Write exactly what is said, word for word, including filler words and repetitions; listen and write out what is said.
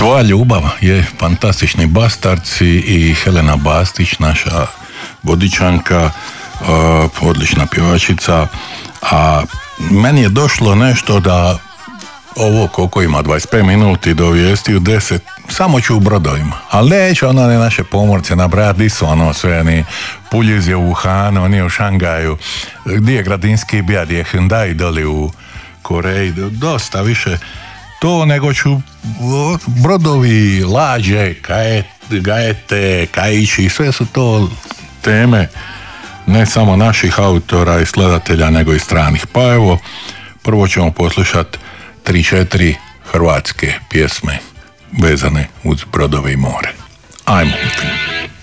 Tvoja ljubav je fantastični Bastarci i Helena Bastić, naša vodičanka, uh, odlična pjevačica, a meni je došlo nešto da ovo koliko ima dvadeset pet minuti do vijesti u deset, samo ću u brodovima. Ali neću ono ne naše pomorce nabrati, di su ono sve, ni Puljiz je u Wuhanu, ni u Šangaju, gdje je Gradinski bija, gdje je Hyundai doli u Koreji, dosta više to nego ću brodovi, lađe, kajet, gajete, kajići, sve su to teme ne samo naših autora i skladatelja, nego i stranih. Pa evo, prvo ćemo poslušati tri četiri hrvatske pjesme vezane uz brodove i more. Ajmo u tim.